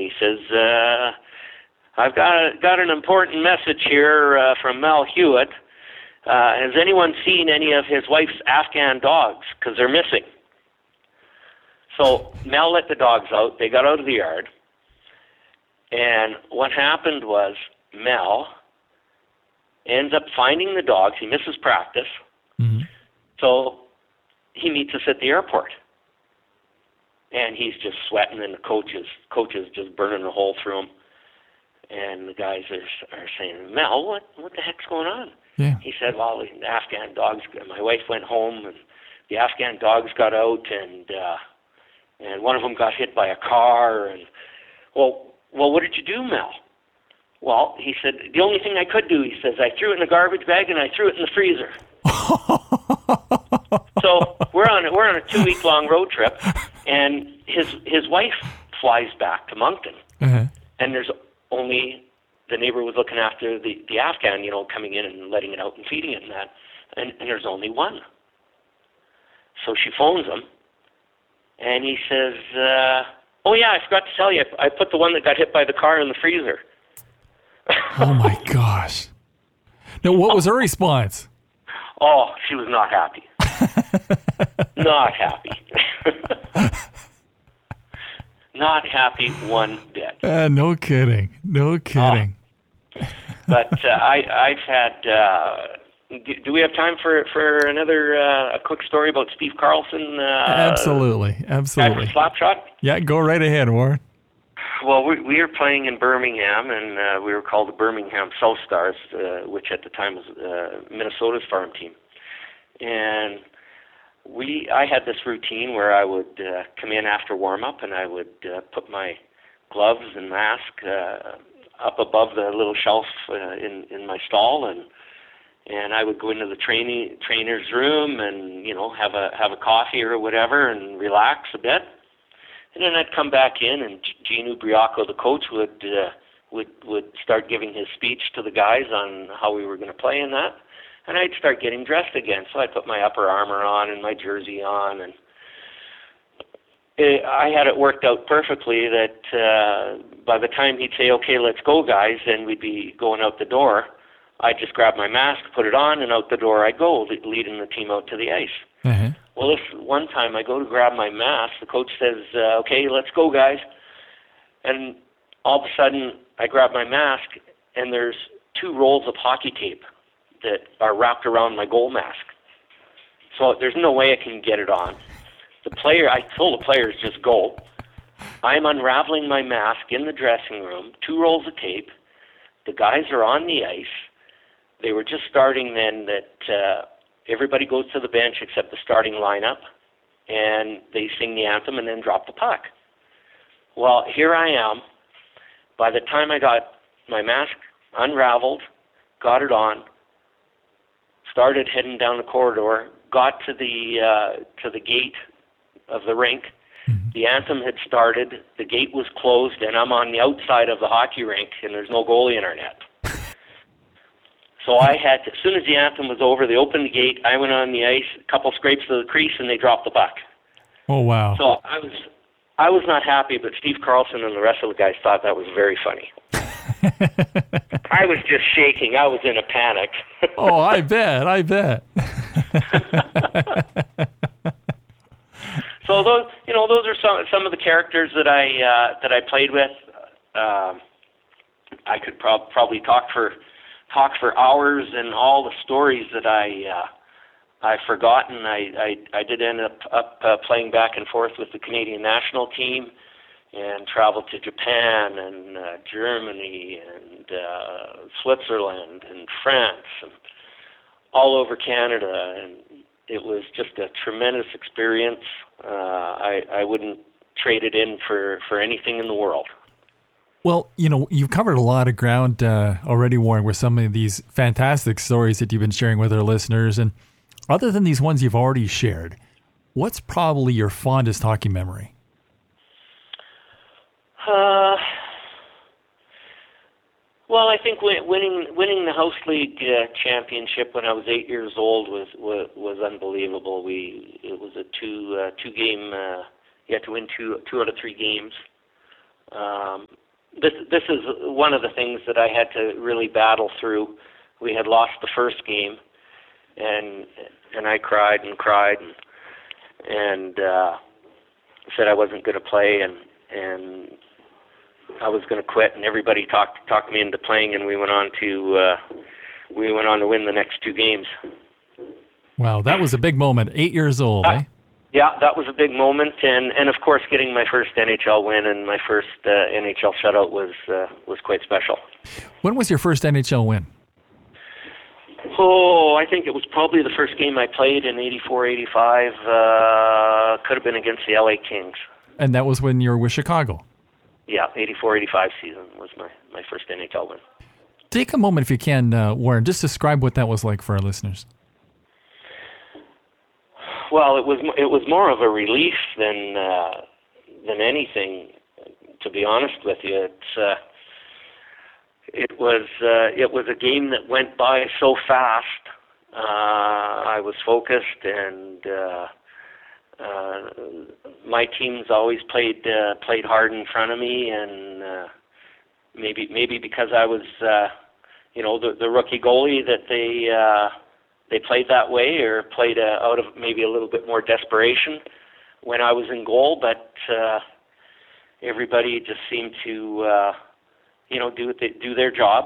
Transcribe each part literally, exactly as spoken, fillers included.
He says, uh, I've got a, got an important message here uh, from Mel Hewitt. Uh, has anyone seen any of his wife's Afghan dogs? Because they're missing. So Mel let the dogs out. They got out of the yard. And what happened was Mel ends up finding the dogs. He misses practice. Mm-hmm. So he meets us at the airport. And he's just sweating, and the coach is, coach is just burning a hole through him. And the guys are, are saying, Mel, what, what the heck's going on? Yeah. He said, well, the Afghan dogs, my wife went home, and the Afghan dogs got out, and uh, and one of them got hit by a car. And, well, well, what did you do, Mel? Well, he said, the only thing I could do, he says, I threw it in a garbage bag, and I threw it in the freezer. So we're on, we're on a two-week-long road trip, and his his wife flies back to Moncton, Uh-huh. and there's only the neighbor was looking after the, the Afghan, you know, coming in and letting it out and feeding it and that, and, and there's only one. So she phones him, and he says, uh, oh yeah, I forgot to tell you, I, I put the one that got hit by the car in the freezer. Oh my gosh. Now, what was her response? Oh, she was not happy. Not happy. Not happy one bit. Uh, no kidding. No kidding. Oh. But uh, I, I've had. Uh, do, do we have time for for another uh, a quick story about Steve Carlson? Uh, absolutely, absolutely. Slapshot. Yeah, go right ahead, Warren. Well, we, we were playing in Birmingham, and uh, we were called the Birmingham South Stars, uh, which at the time was uh, Minnesota's farm team. And we, I had this routine where I would uh, come in after warm-up, and I would uh, put my gloves and mask uh, up above the little shelf uh, in in my stall, and and I would go into the training trainer's room and you know have a have a coffee or whatever and relax a bit. And then I'd come back in, and Gene Ubriaco, the coach, would uh, would would start giving his speech to the guys on how we were going to play in that. And I'd start getting dressed again. So I'd put my upper armor on and my jersey on, and it, I had it worked out perfectly that uh, by the time he'd say, "Okay, let's go, guys," and we'd be going out the door, I'd just grab my mask, put it on, and out the door I'd go, leading the team out to the ice. Uh-huh. Well, this one time I go to grab my mask, the coach says, uh, okay, let's go, guys. And all of a sudden, I grab my mask, and there's two rolls of hockey tape that are wrapped around my goal mask. So there's no way I can get it on. The player, I told the players, just go. I'm unraveling my mask in the dressing room, two rolls of tape. The guys are on the ice. They were just starting then that... Uh, Everybody goes to the bench except the starting lineup, and they sing the anthem and then drop the puck. Well, here I am. By the time I got my mask unraveled, got it on, started heading down the corridor, got to the uh, to the gate of the rink, Mm-hmm. the anthem had started, the gate was closed, and I'm on the outside of the hockey rink, and there's no goalie in our net. So I had, to, as soon as the anthem was over, they opened the gate, I went on the ice, a couple scrapes to the crease, and they dropped the puck. Oh, wow. So I was I was not happy, but Steve Carlson and the rest of the guys thought that was very funny. I was just shaking. I was in a panic. Oh, I bet. I bet. So those, you know, those are some some of the characters that I uh, that I played with. Um, I could prob- probably talk for talk for hours, and all the stories that I uh, I've forgotten. I, I I did end up up uh, playing back and forth with the Canadian national team, and traveled to Japan and uh, Germany and uh, Switzerland and France and all over Canada, and it was just a tremendous experience. Uh, I I wouldn't trade it in for, for anything in the world. Well, you know, you've covered a lot of ground uh, already, Warren, with some of these fantastic stories that you've been sharing with our listeners. And other than these ones you've already shared, what's probably your fondest hockey memory? Uh, well, I think winning winning the House League uh, championship when I was eight years old was was, was unbelievable. We it was a two uh, two game. Uh, you had to win two two out of three games. Um, this this is one of the things that I had to really battle through. We had lost the first game, and and I cried and cried and and uh, said I wasn't going to play, and and I was going to quit. And everybody talked talked me into playing, and we went on to uh, we went on to win the next two games. Wow, that was a big moment. Eight years old, uh, eh? Yeah, that was a big moment, and, and of course, getting my first N H L win and my first uh, N H L shutout was uh, was quite special. When was your first N H L win? Oh, I think it was probably the first game I played in eighty-four eighty-five. Uh, could have been against the L A Kings. And that was when you were with Chicago? Yeah, eighty-four eighty-five season was my, my first N H L win. Take a moment, if you can, uh, Warren, just describe what that was like for our listeners. Well, it was it was more of a relief than uh, than anything, to be honest with you. It's uh, it was uh, it was a game that went by so fast. Uh, I was focused, and uh, uh, my teams always played uh, played hard in front of me, and uh, maybe maybe because I was uh, you know the, the rookie goalie that they. Uh, They played that way, or played uh, out of maybe a little bit more desperation when I was in goal. But uh, everybody just seemed to, uh, you know, do they, do their job,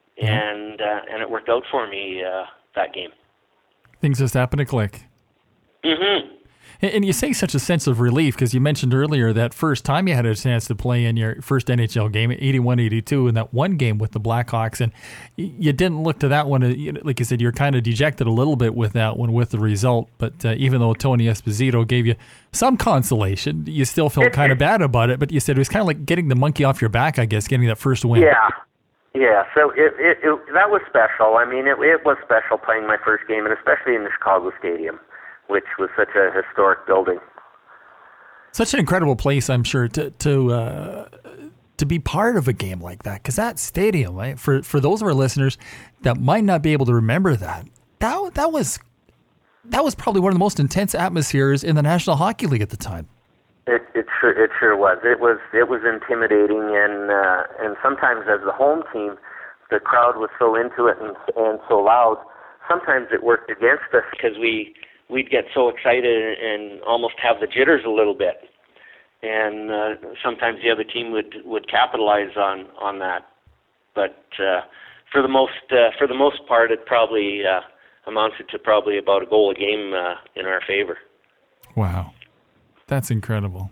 and uh, and it worked out for me uh, that game. Things just happened to click. Mm-hmm. And you say such a sense of relief because you mentioned earlier that first time you had a chance to play in your first N H L game, eighty-one eighty-two, in that one game with the Blackhawks, and you didn't look to that one, like you said, you're kind of dejected a little bit with that one with the result, but uh, even though Tony Esposito gave you some consolation, you still felt kind of bad about it, but you said it was kind of like getting the monkey off your back, I guess, getting that first win. Yeah. Yeah, so it, it, it that was special. I mean, it, it was special playing my first game, and especially in the Chicago Stadium, which was such a historic building. Such an incredible place, I'm sure, to to uh, to be part of a game like that. Because that stadium, right, for for those of our listeners that might not be able to remember that, that that was that was probably one of the most intense atmospheres in the National Hockey League at the time. It it sure it sure was. It was it was intimidating, and uh, and sometimes as the home team, the crowd was so into it and and so loud. Sometimes it worked against us because we. We'd get so excited and almost have the jitters a little bit, and uh, sometimes the other team would would capitalize on, on that. But uh, for the most uh, for the most part, it probably uh, amounted to probably about a goal a game uh, in our favor. Wow, that's incredible.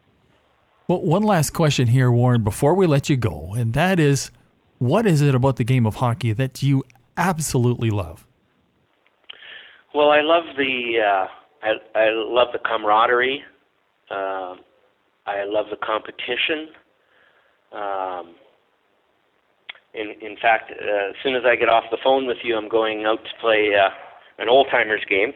Well, one last question here, Warren, before we let you go, and that is, what is it about the game of hockey that you absolutely love? Well, I love the uh, I, I love the camaraderie. Uh, I love the competition. Um, in in fact, uh, as soon as I get off the phone with you, I'm going out to play uh, an old timers game.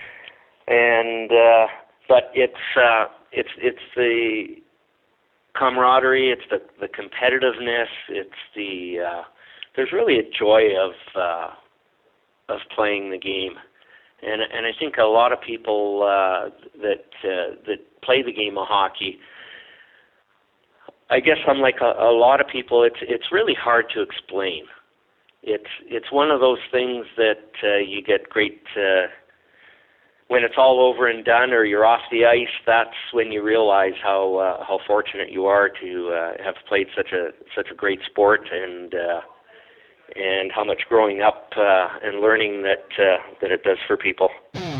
And uh, but it's uh, it's it's the camaraderie. It's the the competitiveness. It's the uh, there's really a joy of uh, of playing the game. And and I think a lot of people uh, that uh, that play the game of hockey, I guess unlike a, a lot of people, it's it's really hard to explain. It's it's one of those things that uh, you get great uh, when it's all over and done, or you're off the ice. That's when you realize how uh, how fortunate you are to uh, have played such a such a great sport, and. Uh, and how much growing up uh, and learning that uh, that it does for people.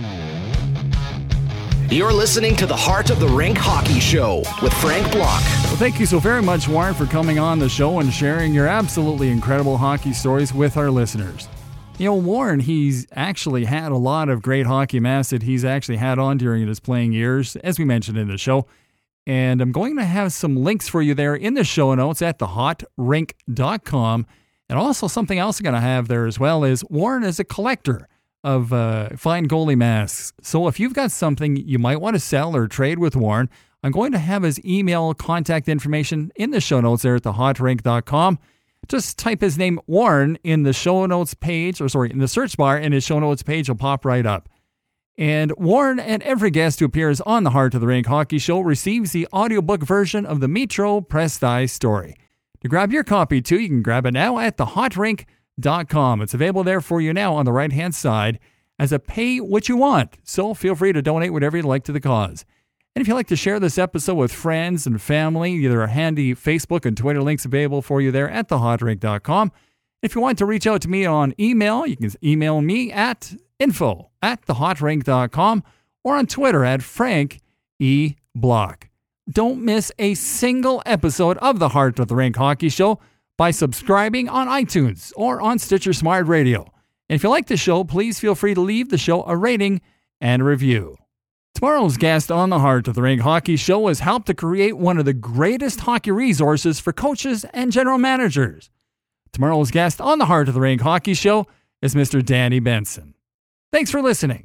You're listening to the Heart of the Rink Hockey Show with Frank Block. Well, thank you so very much, Warren, for coming on the show and sharing your absolutely incredible hockey stories with our listeners. You know, Warren, he's actually had a lot of great hockey masks that he's actually had on during his playing years, as we mentioned in the show. And I'm going to have some links for you there in the show notes at the hot rink dot com. And also something else I'm going to have there as well is Warren is a collector of uh, fine goalie masks. So if you've got something you might want to sell or trade with Warren, I'm going to have his email contact information in the show notes there at the hot rink dot com. Just type his name, Warren, in the show notes page, or sorry, in the search bar, and his show notes page will pop right up. And Warren and every guest who appears on the Heart of the Rink Hockey Show receives the audiobook version of the Metro Press story. To grab your copy too, you can grab it now at the hot rink dot com. It's available there for you now on the right-hand side as a pay what you want. So feel free to donate whatever you'd like to the cause. And if you'd like to share this episode with friends and family, there are handy Facebook and Twitter links available for you there at the hot rink dot com. If you want to reach out to me on email, you can email me at info at the hot rink dot com or on Twitter at Frank E. Block. Don't miss a single episode of the Heart of the Rink Hockey Show by subscribing on iTunes or on Stitcher Smart Radio. And if you like the show, please feel free to leave the show a rating and a review. Tomorrow's guest on the Heart of the Rink Hockey Show has helped to create one of the greatest hockey resources for coaches and general managers. Tomorrow's guest on the Heart of the Rink Hockey Show is Mister Danny Benson. Thanks for listening.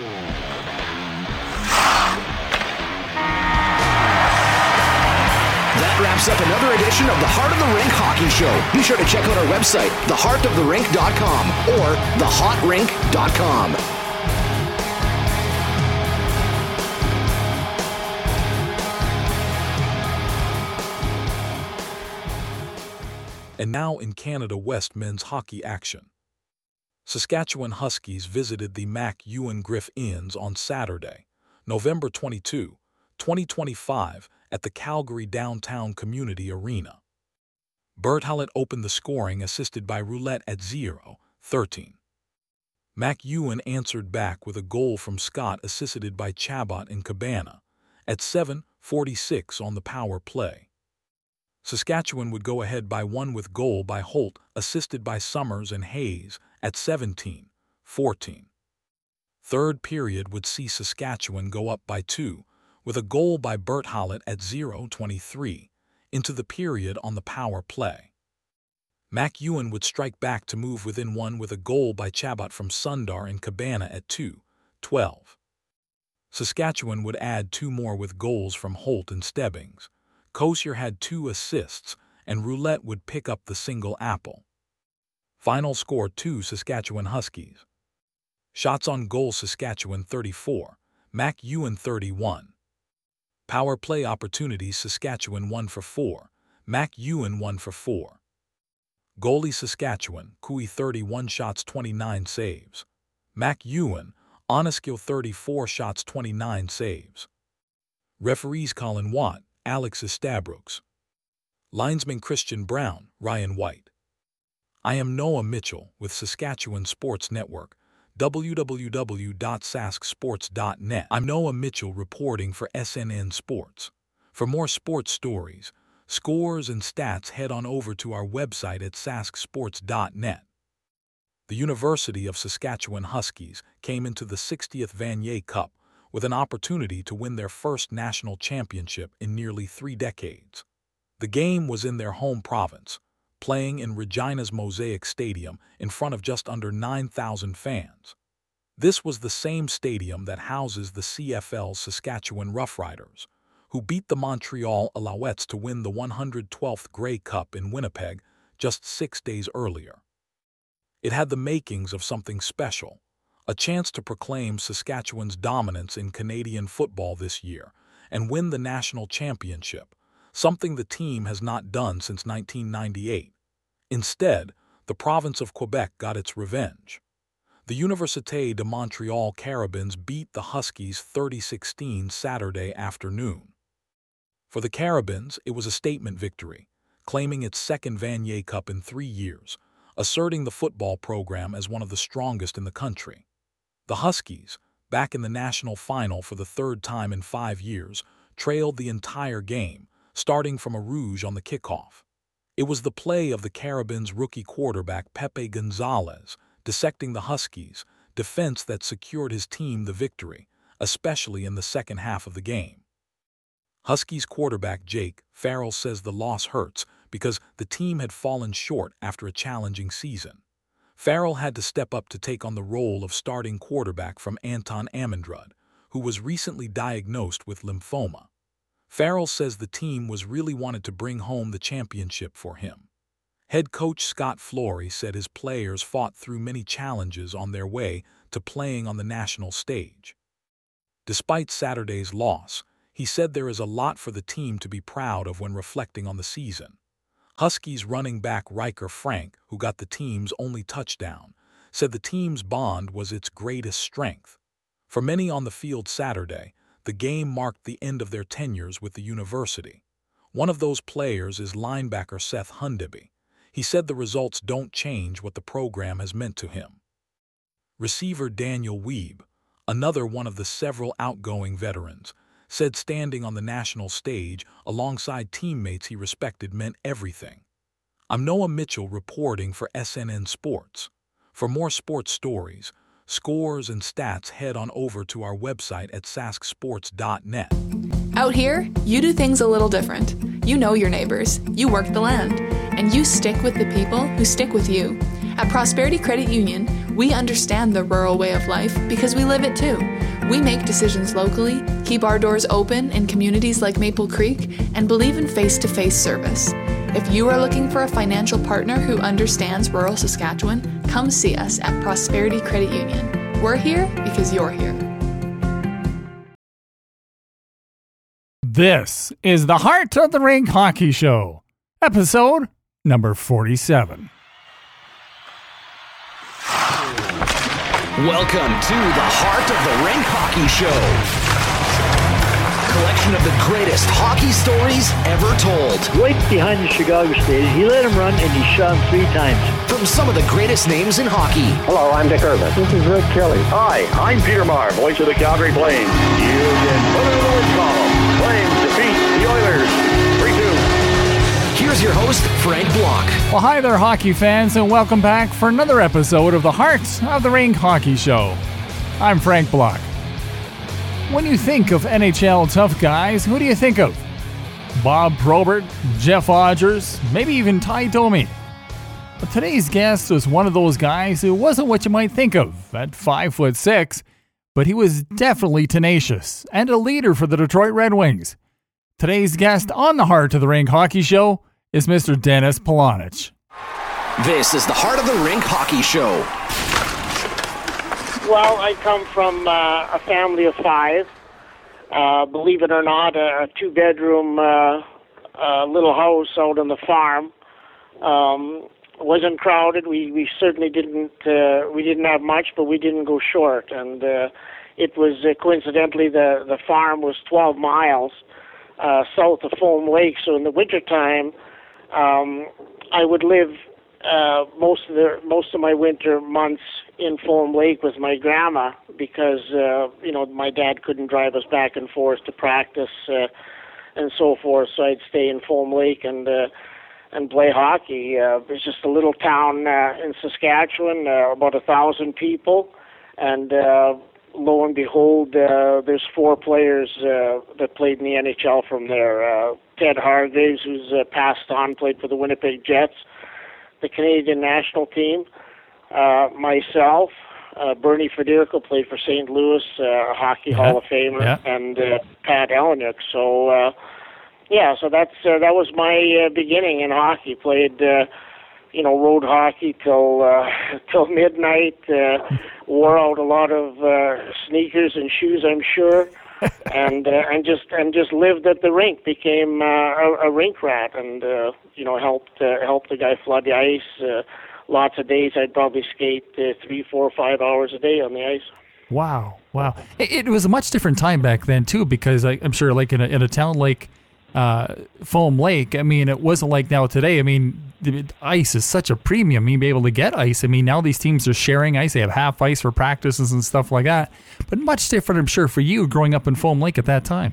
That wraps up another edition of the Heart of the Rink Hockey Show. Be sure to check out our website, the heart of the rink dot com or the hot rink dot com. And now in Canada West men's hockey action. Saskatchewan Huskies visited the Mac Ewan Griff Inns on Saturday, November twenty-second, twenty twenty-five, at the Calgary Downtown Community Arena. Bert Hallett opened the scoring, assisted by Roulette at zero thirteen. Mac Ewan answered back with a goal from Scott, assisted by Chabot and Cabana, at seven forty-six on the power play. Saskatchewan would go ahead by one with goal by Holt, assisted by Summers and Hayes, at seventeen fourteen. Third period would see Saskatchewan go up by two, with a goal by Bert Hallett at zero twenty-three, into the period on the power play. Mac Ewan would strike back to move within one with a goal by Chabot from Sundar and Cabana at two twelve. Saskatchewan would add two more with goals from Holt and Stebbings. Kosier had two assists, and Roulette would pick up the single apple. Final score two Saskatchewan Huskies. Shots on goal Saskatchewan thirty-four, Mac Ewan thirty-one. Power play opportunities Saskatchewan one for four, Mac Ewan one for four. Goalie Saskatchewan, Cooey thirty-one shots twenty-nine saves. Mac Ewan, Oneskill thirty-four shots twenty-nine saves. Referees Colin Watt, Alex Estabrooks. Linesman Christian Brown, Ryan White. I am Noah Mitchell with Saskatchewan Sports Network, w w w dot sask sports dot net. I'm Noah Mitchell reporting for S N N Sports. For more sports stories, scores, and stats, head on over to our website at sask sports dot net. The University of Saskatchewan Huskies came into the sixtieth Vanier Cup with an opportunity to win their first national championship in nearly three decades. The game was in their home province, playing in Regina's Mosaic Stadium in front of just under nine thousand fans. This was the same stadium that houses the C F L's Saskatchewan Roughriders, who beat the Montreal Alouettes to win the one hundred twelfth Grey Cup in Winnipeg just six days earlier. It had the makings of something special, a chance to proclaim Saskatchewan's dominance in Canadian football this year and win the national championship, something the team has not done since nineteen ninety-eight. Instead, the province of Quebec got its revenge. The Université de Montréal Carabins beat the Huskies thirty sixteen Saturday afternoon. For the Carabins, it was a statement victory, claiming its second Vanier Cup in three years, asserting the football program as one of the strongest in the country. The Huskies, back in the national final for the third time in five years, trailed the entire game, starting from a rouge on the kickoff. It was the play of the Carabins' rookie quarterback Pepe Gonzalez, dissecting the Huskies' defense that secured his team the victory, especially in the second half of the game. Huskies quarterback Jake Farrell says the loss hurts because the team had fallen short after a challenging season. Farrell had to step up to take on the role of starting quarterback from Anton Amundrud, who was recently diagnosed with lymphoma. Farrell says the team was really wanted to bring home the championship for him. Head coach Scott Flory said his players fought through many challenges on their way to playing on the national stage. Despite Saturday's loss, he said there is a lot for the team to be proud of when reflecting on the season. Huskies running back Riker Frank, who got the team's only touchdown, said the team's bond was its greatest strength. For many on the field Saturday, the game marked the end of their tenures with the university. One of those players is linebacker Seth Hundeby. He said the results don't change what the program has meant to him. Receiver Daniel Weeb, another one of the several outgoing veterans, said standing on the national stage alongside teammates he respected meant everything. I'm Noah Mitchell reporting for S N N Sports. For more sports stories, scores, and stats, head on over to our website at sask sports dot net. Out here, you do things a little different. You know your neighbors, you work the land, and you stick with the people who stick with you. At Prosperity Credit Union, we understand the rural way of life because we live it too. We make decisions locally, keep our doors open in communities like Maple Creek, and believe in face-to-face service. If you are looking for a financial partner who understands rural Saskatchewan, come see us at Prosperity Credit Union. We're here because you're here. This is the Heart of the Rink Hockey Show, episode number forty-seven. Welcome to the Heart of the Rink Hockey Show. Collection of the greatest hockey stories ever told. Right behind the Chicago Stadium, he let him run and he shot him three times. From some of the greatest names in hockey. Hello, I'm Dick Irvin. This is Rick Kelly. Hi, I'm Peter Maher, voice of the Calgary Flames. You can put it in the win column. Flames defeat the Oilers. three two. Here's your host, Frank Block. Well, hi there, hockey fans, and welcome back for another episode of the Heart of the Rink Hockey Show. I'm Frank Block. When you think of N H L tough guys, who do you think of? Bob Probert, Jeff Odgers, maybe even Ty Domi. But today's guest was one of those guys who wasn't what you might think of at five foot six, but he was definitely tenacious and a leader for the Detroit Red Wings. Today's guest on the Heart of the Rink Hockey Show is Mister Dennis Polonich. This is the Heart of the Rink Hockey Show. Well, I come from uh, a family of five. Uh, believe it or not, a two-bedroom uh, uh, little house out on the farm. Um, wasn't crowded. We we certainly didn't uh, we didn't have much, but we didn't go short. And uh, it was uh, coincidentally the the farm was twelve miles uh, south of Foam Lake. So in the wintertime, um, I would live uh, most of the most of my winter months in Foam Lake with my grandma because uh, you know my dad couldn't drive us back and forth to practice uh, and so forth. So I'd stay in Foam Lake and uh, and play hockey. Uh, it's just a little town uh, in Saskatchewan, uh, about a thousand people, and uh, lo and behold, uh, there's four players uh, that played in the N H L from there. Uh, Ted Hargraves, who's uh, passed on, played for the Winnipeg Jets, the Canadian national team. Uh, myself, uh, Bernie Federico played for Saint Louis, uh, a Hockey yeah. Hall of Famer, yeah. and uh, Pat Eleniuk. So, uh, yeah, so that's uh, that was my uh, beginning in hockey. Played, uh, you know, road hockey till uh, till midnight. Uh, wore out a lot of uh, sneakers and shoes, I'm sure, and uh, and just and just lived at the rink. Became uh, a, a rink rat, and uh, you know, helped uh, helped the guy flood the ice. Uh, Lots of days I'd probably skate uh, three, four, five hours a day on the ice. Wow, wow! It, it was a much different time back then too, because I, I'm sure, like in a, in a town like uh, Foam Lake, I mean, it wasn't like now today. I mean, the, ice is such a premium. You'd be able to get ice. I mean, now these teams are sharing ice. They have half ice for practices and stuff like that. But much different, I'm sure, for you growing up in Foam Lake at that time.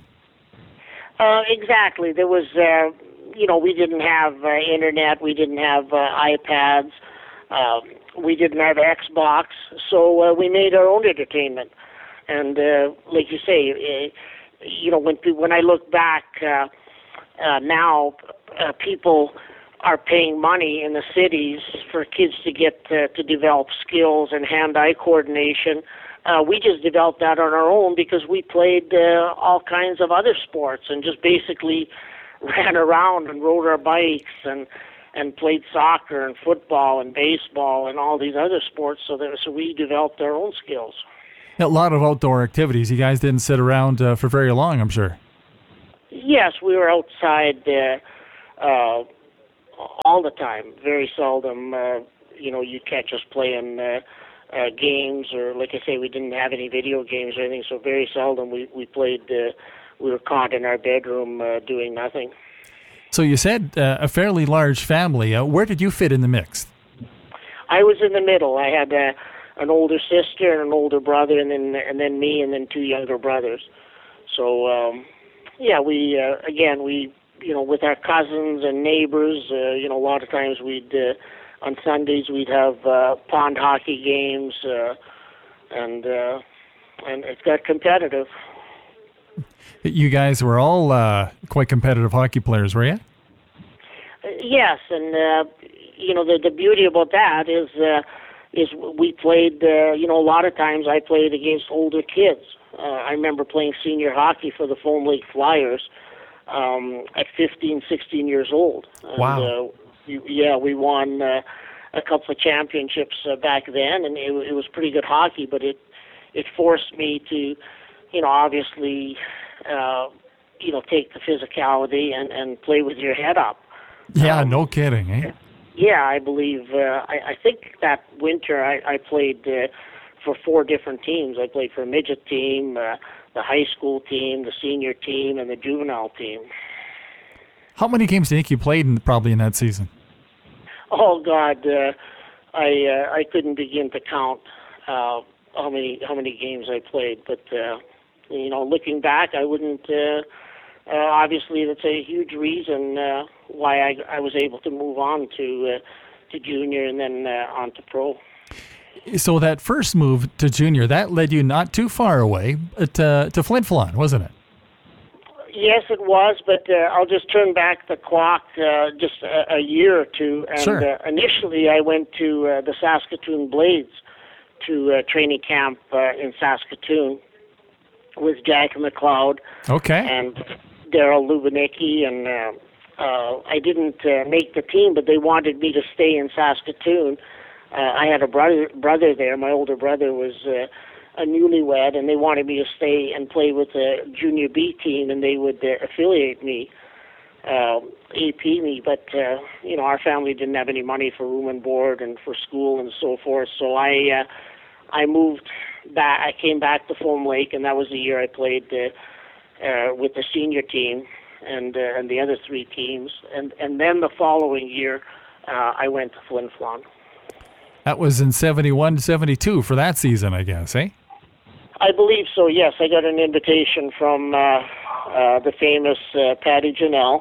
Uh, exactly. There was, uh, you know, we didn't have uh, internet. We didn't have uh, iPads. Um, we didn't have Xbox, so uh, we made our own entertainment. And uh, like you say, uh, you know, when when I look back uh, uh, now, uh, people are paying money in the cities for kids to get uh, to develop skills and hand-eye coordination. Uh, we just developed that on our own because we played uh, all kinds of other sports and just basically ran around and rode our bikes and and played soccer and football and baseball and all these other sports. So that so we developed our own skills. A lot of outdoor activities. You guys didn't sit around uh, for very long, I'm sure. Yes, we were outside uh, uh, all the time. Very seldom, uh, you know, you catch us playing uh, uh, games, or like I say, we didn't have any video games or anything. So very seldom we we played. Uh, we were caught in our bedroom uh, doing nothing. So you said uh, a fairly large family. Uh, where did you fit in the mix? I was in the middle. I had uh, an older sister and an older brother, and then and then me, and then two younger brothers. So um, yeah, we uh, again we you know with our cousins and neighbors. Uh, you know, a lot of times we'd uh, on Sundays we'd have uh, pond hockey games, uh, and uh, and it got competitive. You guys were all uh, quite competitive hockey players, were you? Yes, and uh, you know the the beauty about that is uh, is we played. Uh, you know, a lot of times I played against older kids. Uh, I remember playing senior hockey for the Foam Lake Flyers um, at fifteen, sixteen years old. And, wow. Uh, we, yeah, we won uh, a couple of championships uh, back then, and it, it was pretty good hockey. But it it forced me to, you know, obviously, uh, you know, take the physicality and, and play with your head up. Yeah, um, no kidding, eh? Yeah, I believe, uh, I, I think that winter I, I played uh, for four different teams. I played for a midget team, uh, the high school team, the senior team, and the juvenile team. How many games do you think you played in, probably in that season? Oh, God, uh, I uh, I couldn't begin to count uh, how many how many games I played, but uh, you know, looking back, I wouldn't. Uh, uh, obviously, that's a huge reason uh, why I, I was able to move on to uh, to junior and then uh, on to pro. So that first move to junior, that led you not too far away to to Flin Flon, wasn't it? Yes, it was, but uh, I'll just turn back the clock uh, just a, a year or two. And sure. uh, initially, I went to uh, the Saskatoon Blades to uh, training camp uh, in Saskatoon with Jack McLeod. Okay. And Daryl Lubanicki, and uh, uh, I didn't uh, make the team, but they wanted me to stay in Saskatoon. Uh, I had a brother brother there. My older brother was uh, a newlywed, and they wanted me to stay and play with the junior B team, and they would uh, affiliate me, uh, A P me. But uh, you know, our family didn't have any money for room and board and for school and so forth. So I uh, I moved back. I came back to Foam Lake, and that was the year I played uh, uh, with the senior team and uh, and the other three teams. And and then the following year, uh, I went to Flin Flon. That was in seventy-one, seventy-two for that season, I guess, eh? I believe so, yes. I got an invitation from uh, uh, the famous uh, Patty Janelle.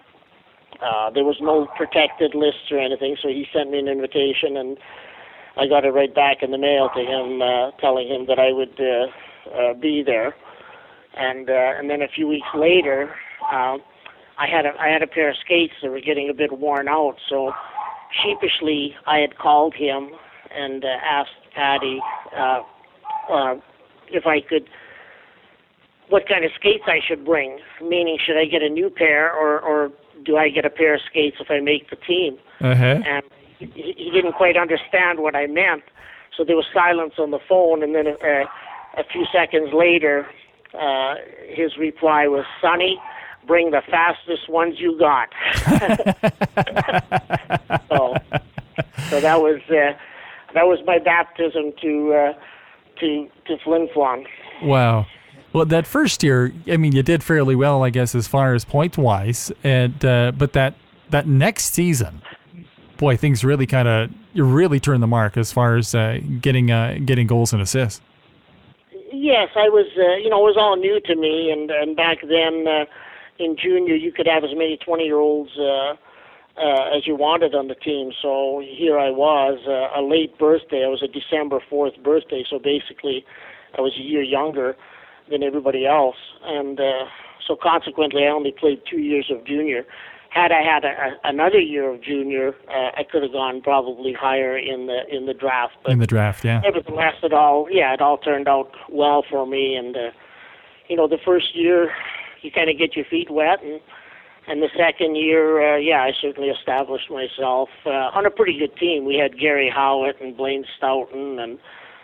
Uh, there was no protected lists or anything, so he sent me an invitation, and I got it right back in the mail to him, uh, telling him that I would uh, uh, be there. And uh, and then a few weeks later, uh, I had a I had a pair of skates that were getting a bit worn out, so sheepishly I had called him and uh, asked Patty uh, uh, if I could, what kind of skates I should bring, meaning should I get a new pair or, or do I get a pair of skates if I make the team? Uh-huh. And he, he didn't quite understand what I meant, so there was silence on the phone, and then uh, a few seconds later, uh, his reply was, "Sonny, bring the fastest ones you got." so, so that was uh, that was my baptism to uh, to to Flin Flon. Wow. Well, that first year, I mean, you did fairly well, I guess, as far as point wise, and uh, but that that next season, boy, things really kind of you really turned the mark as far as uh, getting uh, getting goals and assists. Yes, I was. Uh, you know, it was all new to me, and and back then. Uh, In junior, you could have as many twenty-year-olds uh, uh, as you wanted on the team. So here I was, uh, a late birthday. I was a December fourth birthday, so basically I was a year younger than everybody else. And uh, so consequently, I only played two years of junior. Had I had a, a, another year of junior, uh, I could have gone probably higher in the in the draft. But in the draft, yeah. Nevertheless, it all yeah, it all turned out well for me. And uh, you know, the first year, you kind of get your feet wet, and And the second year, uh, yeah, I certainly established myself uh, on a pretty good team. We had Gary Howitt and Blaine Stoughton and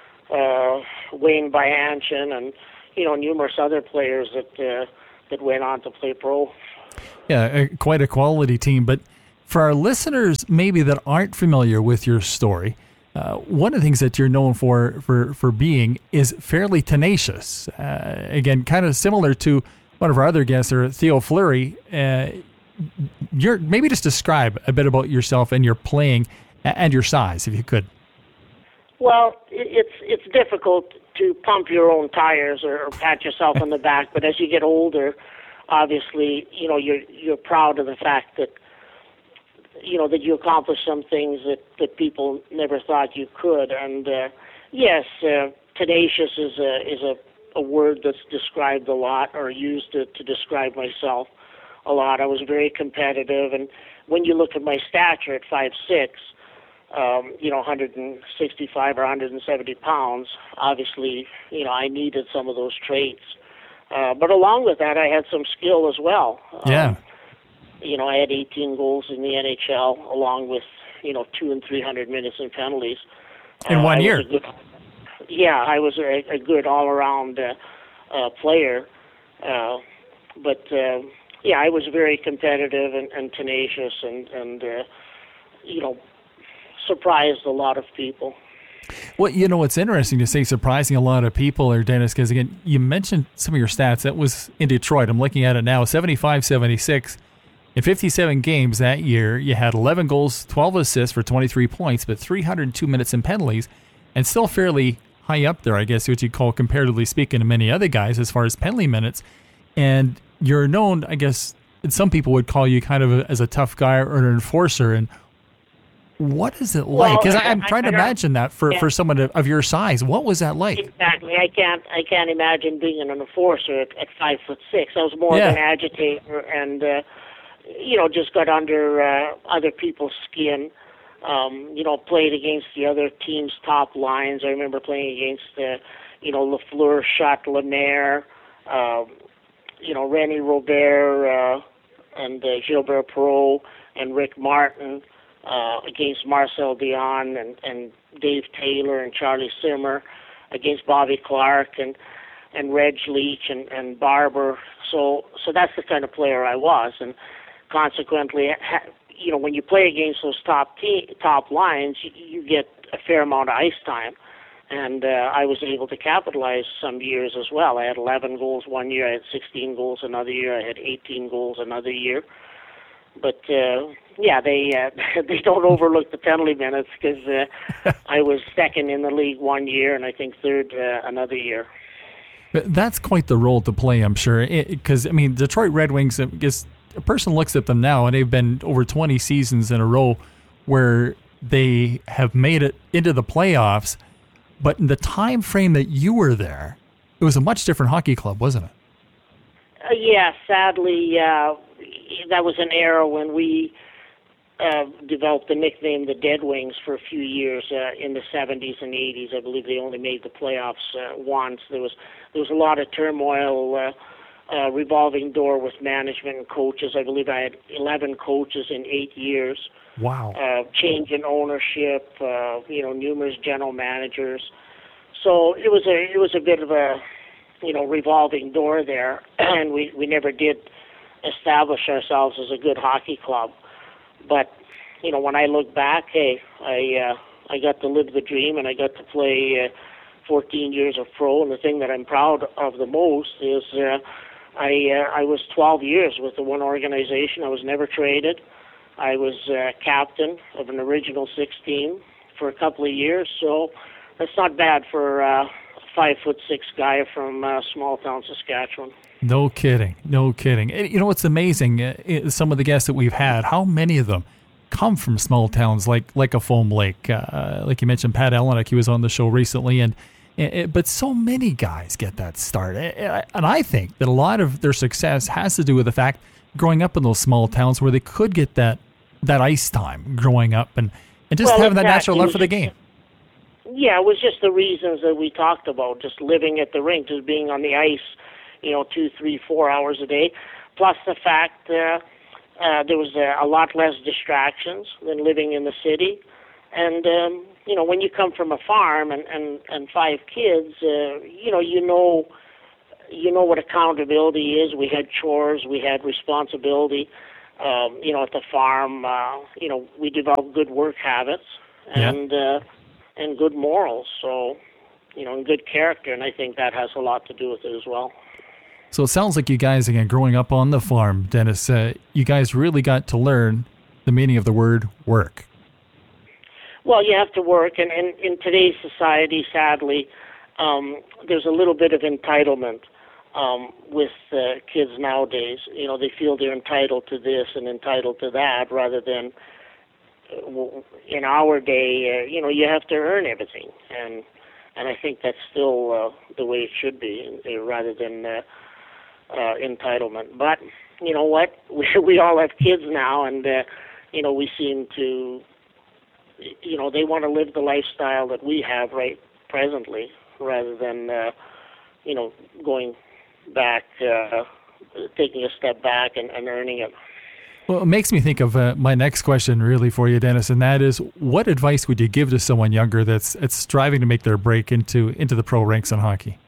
uh, Wayne Byanshin and, you know, numerous other players that uh, that went on to play pro. Yeah, uh, quite a quality team. But for our listeners maybe that aren't familiar with your story, uh, one of the things that you're known for for, for being is fairly tenacious. Uh, again, kind of similar to one of our other guests, or Theo Fleury. Uh, you're, maybe just describe a bit about yourself and your playing and your size, if you could. Well, it's it's difficult to pump your own tires or pat yourself on the back, but as you get older, obviously, you know, you're you're proud of the fact that, you know, that you accomplished some things that, that people never thought you could. And uh, yes, uh, tenacious is a is a, a word that's described a lot, or used to, to describe myself a lot. I was very competitive, and when you look at my stature at five six, um, you know, one hundred sixty-five or one hundred seventy pounds, obviously, you know, I needed some of those traits. Uh, but along with that, I had some skill as well. Yeah. Um, you know, I had eighteen goals in the N H L, along with, you know, two and three hundred minutes in penalties. In uh, one I year. Was a good, yeah, I was a, a good all-around uh, uh, player. Uh, but, uh, yeah, I was very competitive and, and tenacious and, and uh, you know, surprised a lot of people. Well, you know, it's interesting to say surprising a lot of people, or Dennis, because, again, you mentioned some of your stats. That was in Detroit. I'm looking at it now, seventy-five seventy-six. In fifty-seven games that year, you had eleven goals, twelve assists for twenty-three points, but three hundred two minutes in penalties, and still fairly high up there, I guess, what you'd call, comparatively speaking, to many other guys as far as penalty minutes. And you're known, I guess, some people would call you kind of a, as a tough guy or an enforcer. And what is it like? Because well, I'm trying I, I to imagine that for, yeah. for someone of your size. What was that like? Exactly. I can't I can't imagine being an enforcer at, at five foot six. I was more yeah. of an agitator, and uh, you know, just got under uh, other people's skin. Um, you know, played against the other team's top lines. I remember playing against uh, you know, Lafleur, Schott, Lemaire, uh, you know, René Robert, uh, and uh, Gilbert Perreault, and Rick Martin. Uh, against Marcel Dion and, and Dave Taylor and Charlie Simmer, against Bobby Clark and and Reg Leach and, and Barber. So so that's the kind of player I was, and consequently, ha, you know, when you play against those top te- top lines, you, you get a fair amount of ice time, and uh, I was able to capitalize some years as well. I had eleven goals one year, I had sixteen goals another year, I had eighteen goals another year. But uh, yeah, they uh, they don't overlook the penalty minutes, because uh, I was second in the league one year, and I think third uh, another year. But that's quite the role to play, I'm sure. Because I mean, Detroit Red Wings, I guess a person looks at them now, and they've been over twenty seasons in a row where they have made it into the playoffs. But in the time frame that you were there, it was a much different hockey club, wasn't it? Uh, yeah, sadly. Uh, That was an era when we uh, developed the nickname the Dead Wings for a few years uh, in the seventies and eighties. I believe they only made the playoffs uh, once. There was there was a lot of turmoil, uh, uh, revolving door with management and coaches. I believe I had eleven coaches in eight years. Wow. Uh, change in ownership, uh, you know, numerous general managers. So it was a it was a bit of a, you know, revolving door there, and we, we never did establish ourselves as a good hockey club. But, you know, when I look back, hey, I uh, I got to live the dream, and I got to play uh, fourteen years of pro. And the thing that I'm proud of the most is uh, I uh, I was twelve years with the one organization. I was never traded. I was uh, captain of an original six team for a couple of years. So that's not bad for uh, a five foot six guy from uh, small town Saskatchewan. No kidding. No kidding. You know what's amazing? Uh, some of the guests that we've had, how many of them come from small towns like like a Foam Lake? Uh, like you mentioned, Pat Elenick, he was on the show recently, and it, but so many guys get that start. And I think that a lot of their success has to do with the fact growing up in those small towns where they could get that that ice time growing up and, and just well, having exactly. that natural love for the game. Yeah, it was just the reasons that we talked about, just living at the rink, just being on the ice, you know, two, three, four hours a day, plus the fact uh, Uh, there was a, a lot less distractions than living in the city. And, um, you know, when you come from a farm and, and, and five kids, uh, you know, you know, you know what accountability is. We had chores, we had responsibility. Um, you know, at the farm, uh, you know, we developed good work habits and yeah. uh, and good morals. So, you know, and good character, and I think that has a lot to do with it as well. So it sounds like you guys, again, growing up on the farm, Dennis, uh, you guys really got to learn the meaning of the word work. Well, you have to work, and, and in today's society, sadly, um, there's a little bit of entitlement um, with uh, kids nowadays. You know, they feel they're entitled to this and entitled to that, rather than uh, in our day, uh, you know, you have to earn everything, and and I think that's still uh, the way it should be, uh, rather than uh, uh, entitlement. But you know what? We we all have kids now, and uh, you know, we seem to. You know, they want to live the lifestyle that we have right presently, rather than, uh, you know, going back, uh, taking a step back and, and earning it. Well, it makes me think of uh, my next question really for you, Dennis, and that is, what advice would you give to someone younger that's, that's striving to make their break into into the pro ranks in hockey?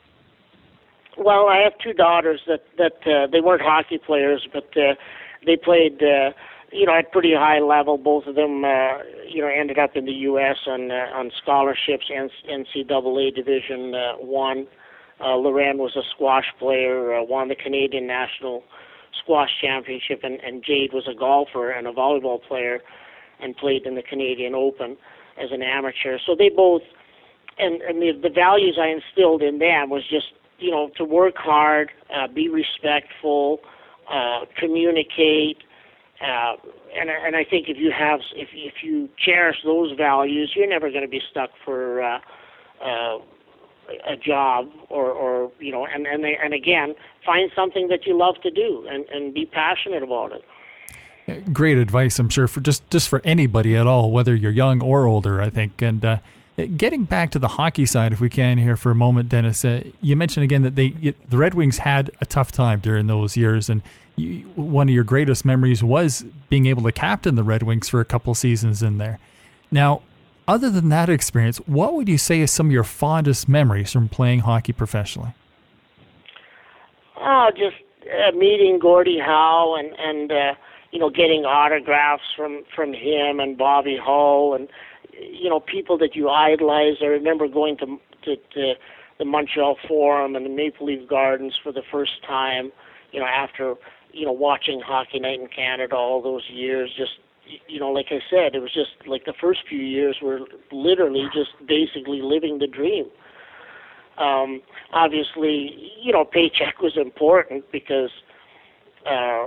Well, I have two daughters that, that uh, they weren't hockey players, but uh, they played... Uh, you know, at pretty high level. Both of them, uh, you know, ended up in the U S on uh, on scholarships, N C double A Division uh, One. Uh, Loren was a squash player, uh, won the Canadian National Squash Championship, and, and Jade was a golfer and a volleyball player, and played in the Canadian Open as an amateur. So they both, and, and the, the values I instilled in them was just, you know, to work hard, uh, be respectful, uh, communicate. Uh, and and I think if you have if if you cherish those values, you're never going to be stuck for uh, uh, a job or, or you know and and they, and again, find something that you love to do and, and be passionate about it. Great advice, I'm sure, for just just for anybody at all, whether you're young or older, I think. And uh, getting back to the hockey side, if we can here for a moment, Dennis, uh, you mentioned again that they the Red Wings had a tough time during those years, and you, one of your greatest memories was being able to captain the Red Wings for a couple seasons in there. Now, other than that experience, what would you say is some of your fondest memories from playing hockey professionally? Oh, just uh, meeting Gordie Howe and and uh, you know, getting autographs from from him and Bobby Hull and you know, people that you idolize. I remember going to, to to the Montreal Forum and the Maple Leaf Gardens for the first time, you know, after, you know, watching Hockey Night in Canada all those years. Just, you know, like I said, it was just like the first few years were literally just basically living the dream. Um, obviously, you know, paycheck was important because, uh,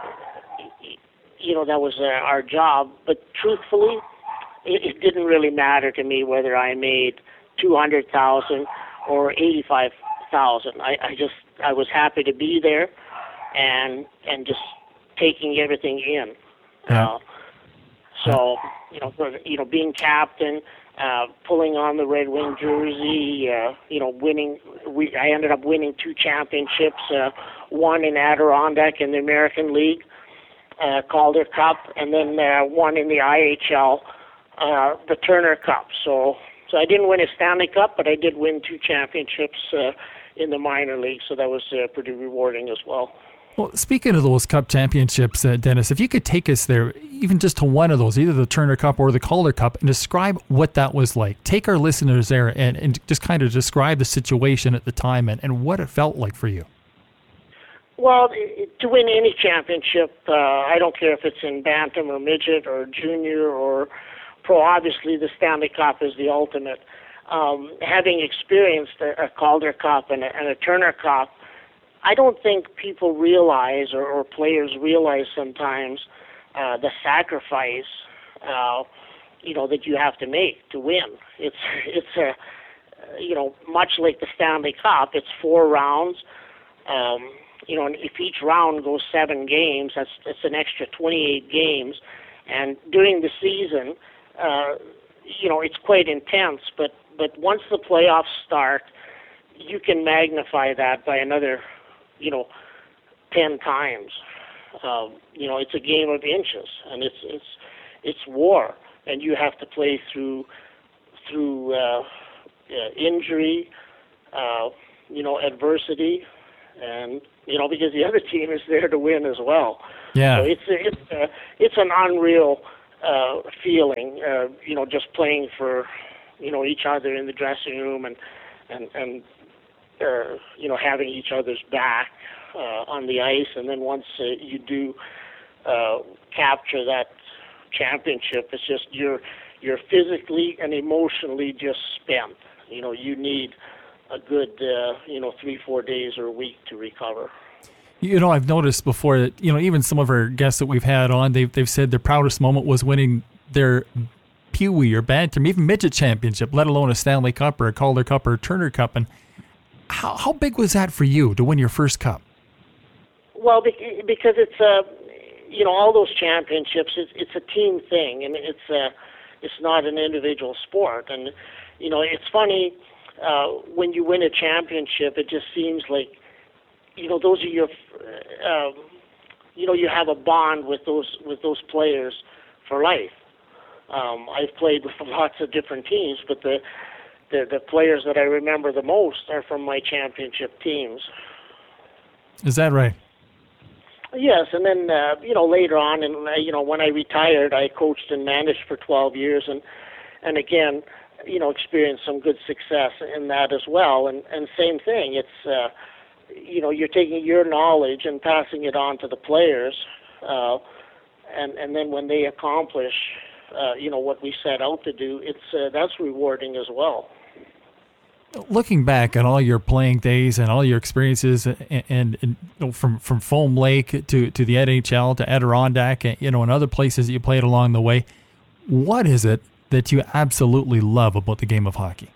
you know, that was uh, our job. But truthfully, it, it didn't really matter to me whether I made two hundred thousand dollars or eighty-five thousand dollars. I, I just, I was happy to be there and and just taking everything in. Yeah. Uh, so, you know, for, you know, being captain, uh, pulling on the Red Wing jersey, uh, you know, winning. We I ended up winning two championships, uh, one in Adirondack in the American League, uh, Calder Cup, and then uh, one in the I H L, uh, the Turner Cup. So, so I didn't win a Stanley Cup, but I did win two championships uh, in the minor league. So that was uh, pretty rewarding as well. Well, speaking of those Cup championships, uh, Dennis, if you could take us there, even just to one of those, either the Turner Cup or the Calder Cup, and describe what that was like. Take our listeners there and, and just kind of describe the situation at the time and, and what it felt like for you. Well, to win any championship, uh, I don't care if it's in bantam or midget or junior or pro, obviously the Stanley Cup is the ultimate. Um, having experienced a, a Calder Cup and a, and a Turner Cup, I don't think people realize or, or players realize sometimes uh, the sacrifice, uh, you know, that you have to make to win. It's it's a, you know, much like the Stanley Cup. It's four rounds. Um, you know, and if each round goes seven games, that's that's an extra twenty-eight games. And during the season, uh, you know, it's quite intense. But but once the playoffs start, you can magnify that by another, you know, ten times. Um, you know, it's a game of inches, and it's it's it's war, and you have to play through through uh, uh, injury, uh, you know, adversity, and you know, because the other team is there to win as well. Yeah, so it's it's uh, it's an unreal uh, feeling, uh, you know, just playing for you know each other in the dressing room and and and uh, you know having each other's back uh, on the ice, and then once uh, you do uh, capture that championship, it's just you're you're physically and emotionally just spent. You know, you need a good uh, you know three four days or a week to recover. You know, I've noticed before that, you know, even some of our guests that we've had on, they've, they've said their proudest moment was winning their Pee Wee or Bantam, even midget championship, let alone a Stanley Cup or a Calder Cup or a Turner Cup. And how, how big was that for you to win your first cup? Well, because it's, uh, you know, all those championships, it's, it's a team thing, and it's, uh, it's not an individual sport. And, you know, it's funny, uh, when you win a championship, it just seems like, you know, those are your, um, you know, you have a bond with those with those players for life. Um, I've played with lots of different teams, but the, the the players that I remember the most are from my championship teams. Is that right? Yes, and then uh, you know later on, and uh, you know when I retired, I coached and managed for twelve years, and and again, you know, experienced some good success in that as well. And and same thing, it's. Uh, you know, you're taking your knowledge and passing it on to the players, uh, and and then when they accomplish, uh, you know, what we set out to do, it's uh, that's rewarding as well. Looking back on all your playing days and all your experiences, and, and, and you know, from from Foam Lake to to the N H L to Adirondack, you know, and other places that you played along the way, what is it that you absolutely love about the game of hockey?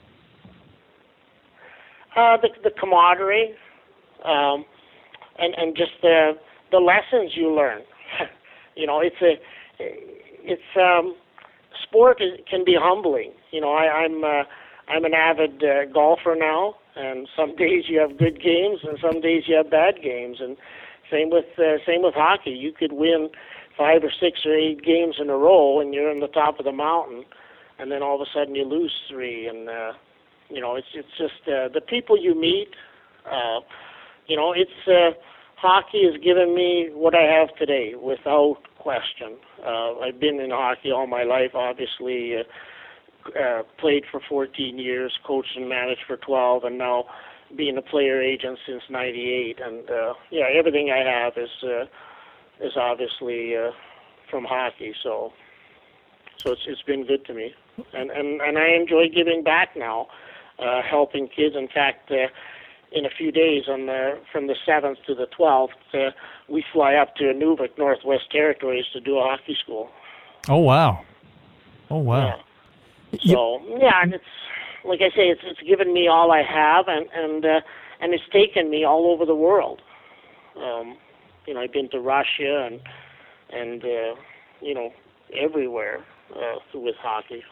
Uh, the the camaraderie. Um, and and just the the lessons you learn. You know, it's a it's um, sport is, can be humbling. You know, I, I'm uh, I'm an avid uh, golfer now, and some days you have good games, and some days you have bad games. And same with uh, same with hockey. You could win five or six or eight games in a row, and you're on the top of the mountain, and then all of a sudden you lose three. And uh, you know, it's it's just uh, the people you meet. Uh, You know, it's uh, hockey has given me what I have today, without question. Uh, I've been in hockey all my life, obviously. Uh, uh, played for fourteen years, coached and managed for twelve, and now being a player agent since ninety-eight. And uh, yeah, everything I have is uh, is obviously uh, from hockey. So, so it's it's been good to me, and and and I enjoy giving back now, uh, helping kids. In fact. Uh, In a few days, on the from the seventh to the twelfth, uh, we fly up to Nunavut, Northwest Territories, to do a hockey school. Oh wow! Oh wow! Yeah. So yeah, and it's like I say, it's it's given me all I have, and and uh, and it's taken me all over the world. Um, you know, I've been to Russia and and uh, you know everywhere uh, with hockey.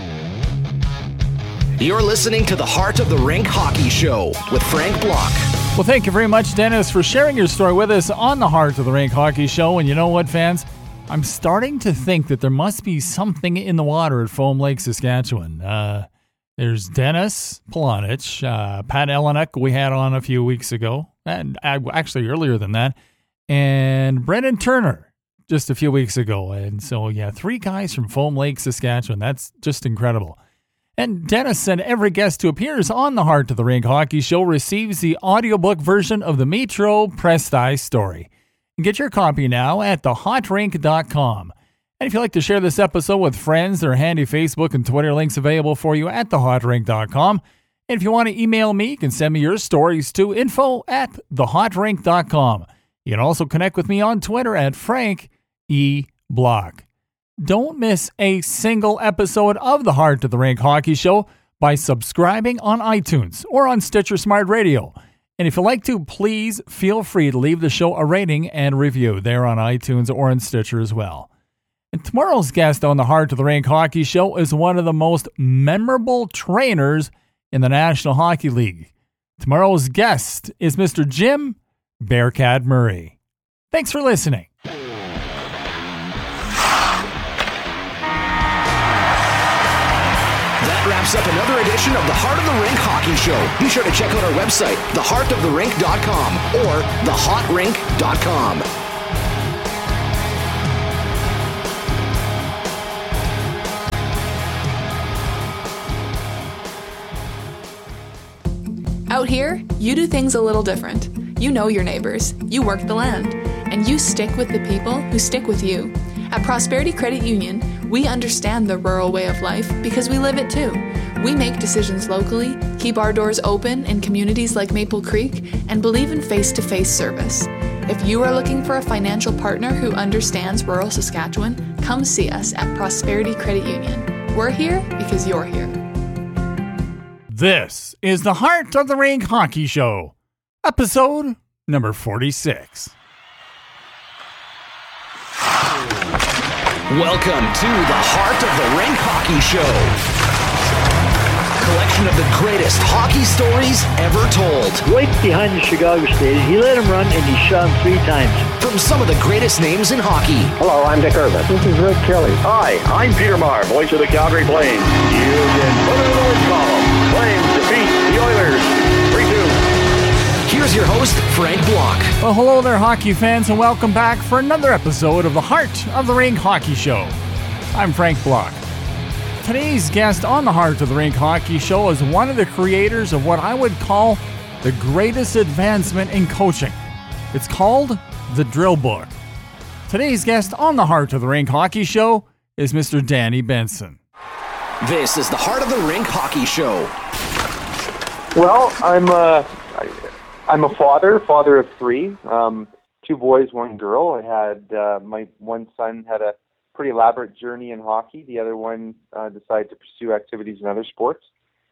You're listening to the Heart of the Rink Hockey Show with Frank Block. Well, thank you very much, Dennis, for sharing your story with us on the Heart of the Rink Hockey Show. And you know what, fans? I'm starting to think that there must be something in the water at Foam Lake, Saskatchewan. Uh, there's Dennis Polonich, uh, Pat Elenick we had on a few weeks ago, and actually earlier than that, and Brendan Turner just a few weeks ago. And so, yeah, three guys from Foam Lake, Saskatchewan. That's just incredible. And Dennis said every guest who appears on the Heart of the Rink Hockey Show receives the audiobook version of the Metro Presti story. And get your copy now at the hot rink dot com. And if you'd like to share this episode with friends, there are handy Facebook and Twitter links available for you at the hot rink dot com. And if you want to email me, you can send me your stories to info at the hot rink dot com. You can also connect with me on Twitter at Frank E. Block. Don't miss a single episode of the Heart of the Rink Hockey Show by subscribing on iTunes or on Stitcher Smart Radio. And if you'd like to, please feel free to leave the show a rating and review there on iTunes or on Stitcher as well. And tomorrow's guest on the Heart of the Rink Hockey Show is one of the most memorable trainers in the National Hockey League. Tomorrow's guest is Mister Jim Bearcat Murray. Thanks for listening. wraps up another edition of the Heart of the Rink Hockey Show. Be sure to check out our website, the heart of the rink dot com or the hot rink dot com. Out here, you do things a little different. You know your neighbors, you work the land, and you stick with the people who stick with you. At Prosperity Credit Union, we understand the rural way of life because we live it too. We make decisions locally, keep our doors open in communities like Maple Creek, and believe in face-to-face service. If you are looking for a financial partner who understands rural Saskatchewan, come see us at Prosperity Credit Union. We're here because you're here. This is the Heart of the Rink Hockey Show, episode number forty-six. Welcome to the Heart of the Rink Hockey Show. Collection of the greatest hockey stories ever told. Right behind the Chicago Stadium, he let him run and he shot him three times. From some of the greatest names in hockey. Hello, I'm Dick Irvin. This is Rick Kelly. Hi, I'm Peter Maher, voice of the Calgary Flames. You can put it in the win column. Flames defeat the Oilers three two. Here's your host, Frank Block. Well, hello there, hockey fans, and welcome back for another episode of the Heart of the Rink Hockey Show. I'm Frank Block. Today's guest on the Heart of the Rink Hockey Show is one of the creators of what I would call the greatest advancement in coaching. It's called the Drill Book. Today's guest on the Heart of the Rink Hockey Show is Mister Danny Benson. This is the Heart of the Rink Hockey Show. Well, I'm a, I'm a father, father of three, um, two boys, one girl. I had uh, my one son had a pretty elaborate journey in hockey. The other one uh, decided to pursue activities in other sports.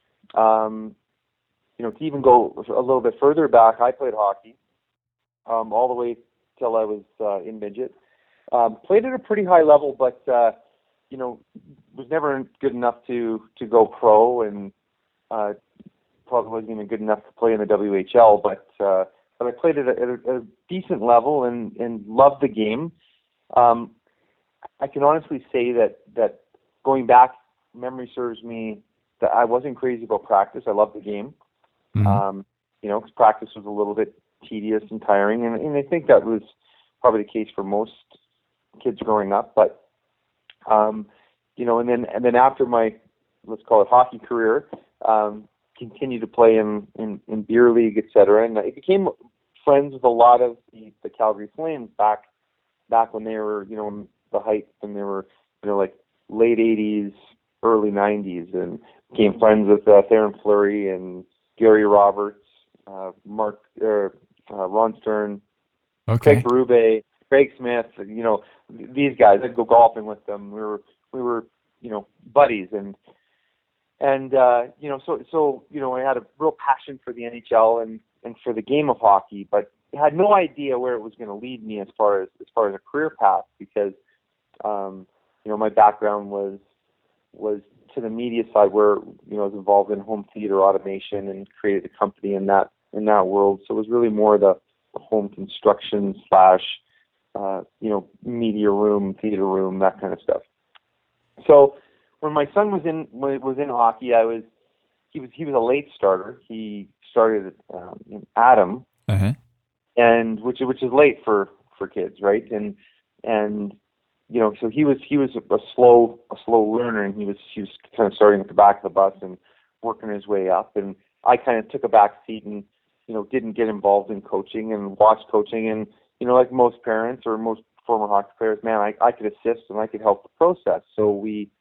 Um, you know, to even go a little bit further back, I played hockey um, all the way till I was uh, in midget. Um, played at a pretty high level, but uh, you know, was never good enough to to go pro, and uh, probably wasn't even good enough to play in the W H L. But uh, but I played at a, at a, at a decent level and and loved the game. Um, I can honestly say that, that going back, memory serves me that I wasn't crazy about practice. I loved the game. Mm-hmm. Um, you know, 'cause practice was a little bit tedious and tiring, and, and I think that was probably the case for most kids growing up. But um, you know, and then and then after my, let's call it, hockey career, um, continued to play in, in, in beer league, et cetera, and I became friends with a lot of the, the Calgary Flames back back when they were, you know, the height when they were, you know, like late eighties, early nineties, and became friends with uh, Theron Fleury and Gary Roberts, uh, Mark, uh, uh, Ron Stern, okay. Craig Berube, Craig Smith. You know, these guys. I'd go golfing with them. We were we were you know buddies, and and uh, you know so so you know I had a real passion for the N H L and and for the game of hockey, but had no idea where it was going to lead me as far as as far as a career path, because Um, you know, my background was was to the media side, where you know I was involved in home theater automation and created a company in that in that world. So it was really more the, the home construction slash uh, you know media room, theater room, that kind of stuff. So when my son was in was in hockey, I was he was he was a late starter. He started um, in Adam, uh-huh. and which which is late for, for kids, right? And and You know, so he was he was a slow a slow learner, and he was he was kind of starting at the back of the bus and working his way up. And I kind of took a back seat and you know didn't get involved in coaching and watched coaching. And you know, like most parents or most former hockey players, man, I, I could assist and I could help the process. So we,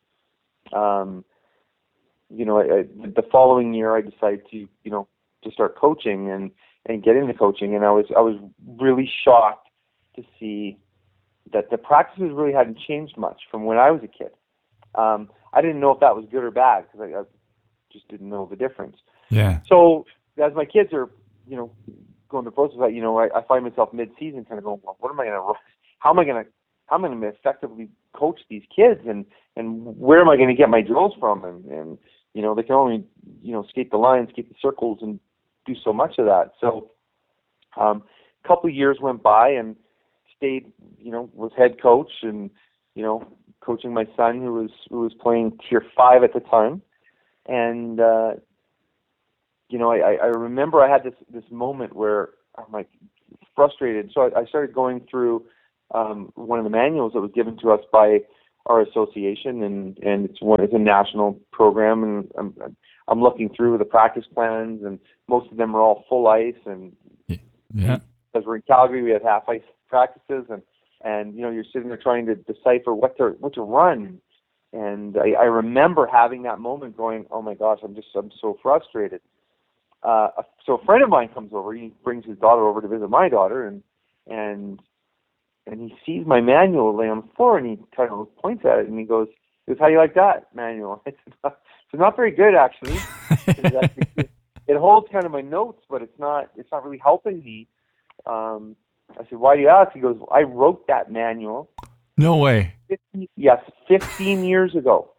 um, you know, I, the following year I decided to you know to start coaching and and get into coaching. And I was I was really shocked to see that the practices really hadn't changed much from when I was a kid. Um, I didn't know if that was good or bad, because I, I just didn't know the difference. Yeah. So as my kids are, you know, going through the process, I, you know, I, I find myself mid-season kind of going, well, what am I going to, how am I going to, how am I going to effectively coach these kids, and, and where am I going to get my drills from? And, and, you know, they can only, you know, skate the lines, skate the circles, and do so much of that. So um, a couple of years went by, and stayed, you know, was head coach, and you know, coaching my son who was who was playing tier five at the time, And uh, you know, I, I remember I had this this moment where I'm like frustrated. So I, I started going through um, one of the manuals that was given to us by our association, and, and it's one it's a national program, and I'm I'm looking through the practice plans, and most of them are all full ice, and yeah, because we're in Calgary, we have half ice practices, and and you know you're sitting there trying to decipher what to what to run, and I, I remember having that moment, going, oh my gosh, I'm just I'm so frustrated. Uh, so a friend of mine comes over, he brings his daughter over to visit my daughter, and and and he sees my manual laying on the floor, and he kind of points at it, and he goes, he goes, how do you like that manual? I said, it's not very good, actually. actually. It holds kind of my notes, but it's not it's not really helping me. Um, I said, why do you ask? He goes, well, I wrote that manual. No way. fifteen, yes, fifteen years ago.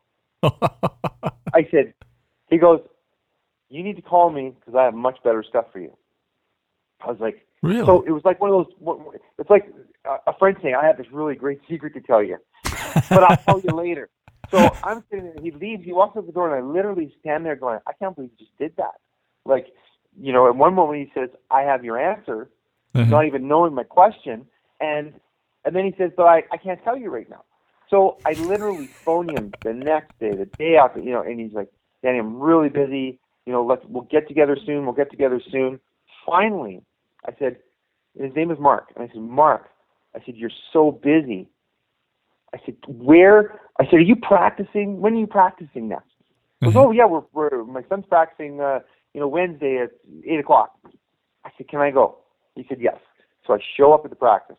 I said, he goes, you need to call me because I have much better stuff for you. I was like, really? So it was like one of those, it's like a friend saying, I have this really great secret to tell you, but I'll tell you later. So I'm sitting there, he leaves, he walks out the door, and I literally stand there going, I can't believe you just did that. Like, you know, at one moment he says, I have your answer, mm-hmm. not even knowing my question, and and then he says, but I, I can't tell you right now. So I literally phone him the next day, the day after, you know, and he's like, Danny, I'm really busy, you know, let's, we'll get together soon, we'll get together soon. Finally, I said, his name is Mark, and I said, Mark, I said, you're so busy. I said, where, I said, are you practicing, when are you practicing next? He goes, oh yeah, we're, we're, my son's practicing, uh, you know, Wednesday at eight o'clock. I said, can I go? He said, yes. So I show up at the practice,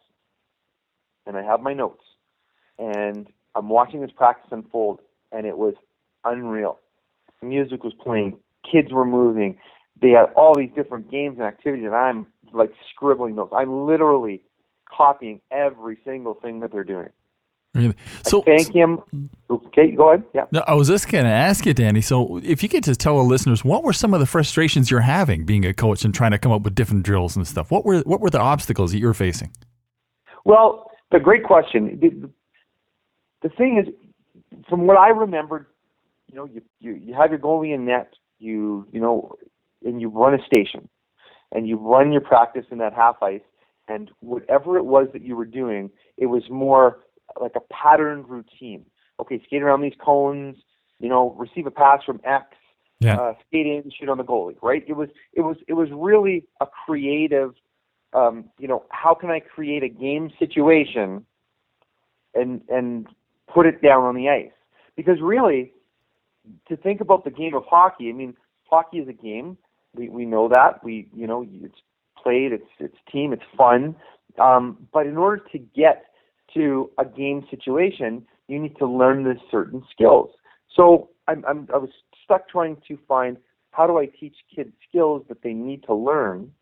and I have my notes, and I'm watching this practice unfold, and it was unreal. The music was playing, kids were moving, they had all these different games and activities, and I'm like scribbling notes. I'm literally copying every single thing that they're doing. Really? So I thank him. Okay, go ahead. Yeah. No, I was just going to ask you, Danny. So, if you could just tell the listeners, what were some of the frustrations you're having being a coach and trying to come up with different drills and stuff? What were what were the obstacles that you're facing? Well, the great question. The, the thing is, from what I remembered, you know, you, you you have your goalie in net. You you know, and you run a station, and you run your practice in that half ice, and whatever it was that you were doing, it was more like a patterned routine. Okay, skate around these cones, you know, receive a pass from X, yeah. uh, skate in, shoot on the goalie, right? It was, it was, it was really a creative, um, you know, how can I create a game situation and and put it down on the ice? Because really, to think about the game of hockey, I mean, hockey is a game. We we know that. We you know it's played, it's it's team, it's fun. Um, but in order to get to a game situation, you need to learn the certain skills. So I'm, I'm, I was stuck trying to find how do I teach kids skills that they need to learn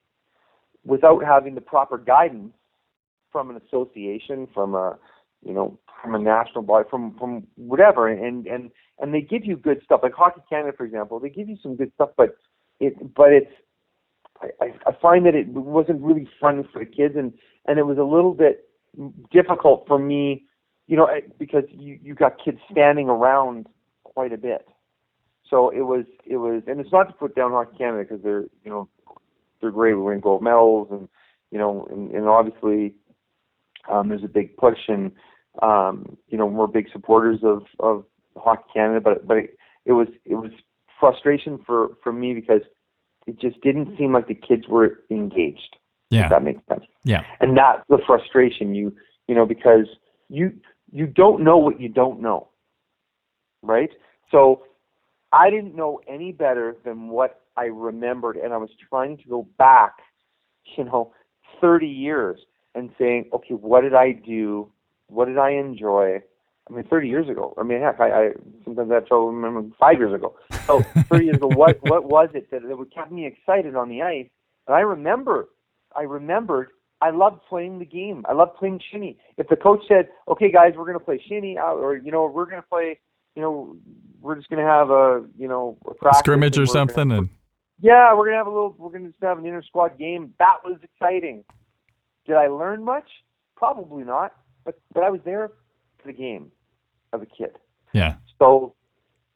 without having the proper guidance from an association, from a you know from a national body, from from whatever. And and and they give you good stuff, like Hockey Canada, for example. They give you some good stuff, but it but it's I, I find that it wasn't really fun for the kids, and and it was a little bit difficult for me, you know, because you you got kids standing around quite a bit. So it was it was, and it's not to put down Hockey Canada because they're you know they're great. We win gold medals, and you know, and, and obviously um, there's a big push, and um, you know we're big supporters of of Hockey Canada. But but it, it was it was frustration for for me because it just didn't seem like the kids were engaged. Yeah. If that makes sense. Yeah. And that's the frustration, you you know, because you you don't know what you don't know. Right? So I didn't know any better than what I remembered, and I was trying to go back, you know, thirty years and saying, okay, what did I do? What did I enjoy? I mean, thirty years ago. I mean, heck, I, I sometimes I have trouble remembering five years ago. So thirty years ago, what what was it that, that would keep me excited on the ice? And I remember I remembered I loved playing the game. I loved playing shinny. If the coach said, okay, guys, we're going to play shinny, or, you know, we're going to play, you know, we're just going to have a, you know, a practice scrimmage or something. Gonna, and yeah, we're going to have a little, we're going to just have an inter-squad game. That was exciting. Did I learn much? Probably not. But, but I was there for the game as a kid. Yeah. So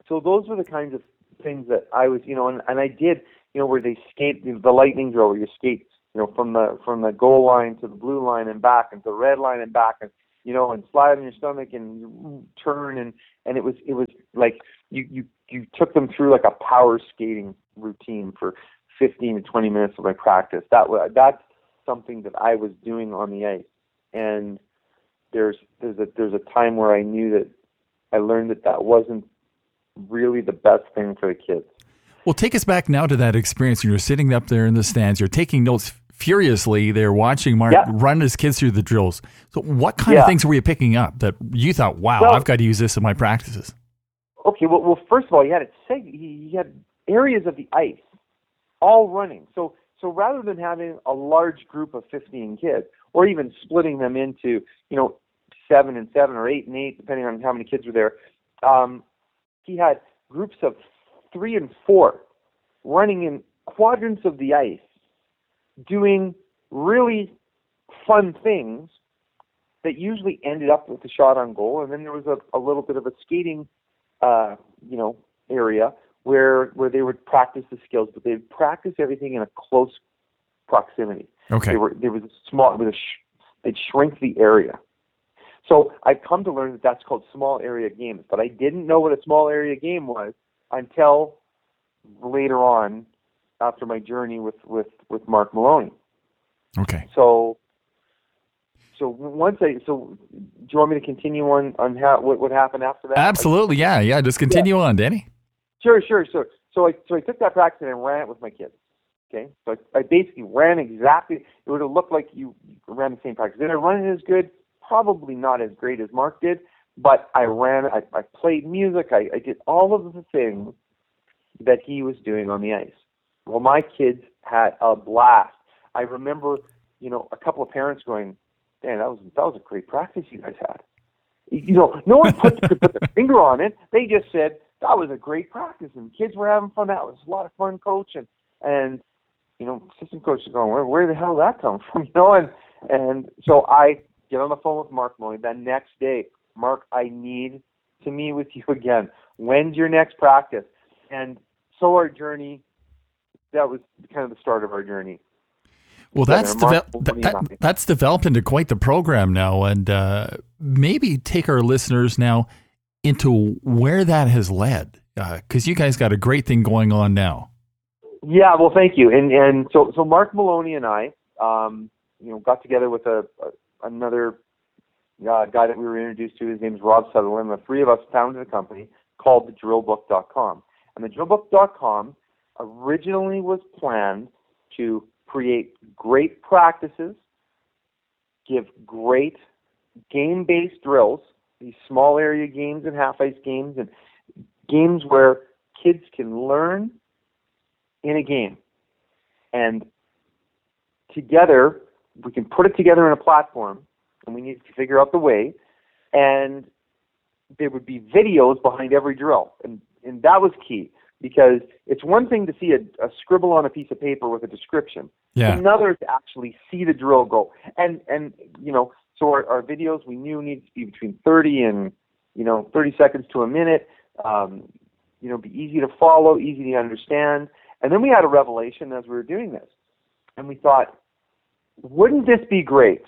so those were the kinds of things that I was, you know, and, and I did, you know, where they skate, the lightning drill, where you skate, you know, from the from the goal line to the blue line and back, and to the red line and back, and you know, and slide on your stomach and you turn, and and it was it was like you you you took them through like a power skating routine for fifteen to twenty minutes of my practice. That was that's something that I was doing on the ice, and there's there's a there's a time where I knew that I learned that that wasn't really the best thing for the kids. Well, take us back now to that experience. You're sitting up there in the stands. You're taking notes furiously. They're watching Mark yeah. run his kids through the drills. So what kind yeah. of things were you picking up that you thought, wow, well, I've got to use this in my practices? Okay, well, well first of all, he had, it seg- he had areas of the ice all running. So so rather than having a large group of fifteen kids, or even splitting them into, you know, seven and seven or eight and eight, depending on how many kids were there, um, he had groups of three and four running in quadrants of the ice, doing really fun things that usually ended up with a shot on goal. And then there was a, a little bit of a skating, uh, you know, area where where they would practice the skills, but they'd practice everything in a close proximity. Okay. They were, there was a small, it was a sh- they'd shrink the area. So I've come to learn that that's called small area games, but I didn't know what a small area game was until later on, after my journey with, with, with Mark Maloney. Okay. So, so once I, so do you want me to continue on, on how, what, what happened after that? Absolutely. Yeah. Yeah. Just continue yeah. on, Danny. Sure, sure. So, so I, so I took that practice and I ran it with my kids. Okay. So I, I basically ran exactly, it would have looked like you ran the same practice. Did I run it as good? Probably not as great as Mark did, but I ran, I, I played music, I, I did all of the things that he was doing on the ice. Well, my kids had a blast. I remember, you know, a couple of parents going, "Man, that was that was a great practice you guys had." You know, no one put, could put their finger on it. They just said that was a great practice, and kids were having fun. That was a lot of fun coaching, and you know, assistant coaches going, "Where where the hell did that come from?" You know, and and so I get on the phone with Mark Maloney that next day. Mark, I need to meet with you again. When's your next practice? And so our journey, that was kind of the start of our journey. Well, that's devel- that, that, that's developed into quite the program now, and uh, maybe take our listeners now into where that has led, because uh, you guys got a great thing going on now. Yeah, well, thank you. And and so so Mark Maloney and I, um, you know, got together with a, a another uh, guy that we were introduced to. His name is Rob Sutherland. The three of us founded a company called the drill book dot com. And the drill book dot com originally was planned to create great practices, give great game-based drills, these small area games and half-ice games, and games where kids can learn in a game. And together, we can put it together in a platform, and we need to figure out the way, and there would be videos behind every drill. And And that was key, because it's one thing to see a, a scribble on a piece of paper with a description. Yeah. It's another to actually see the drill go. And, and you know, so our, our videos we knew needed to be between thirty and, you know, thirty seconds to a minute, um, you know, be easy to follow, easy to understand. And then we had a revelation as we were doing this. And we thought, wouldn't this be great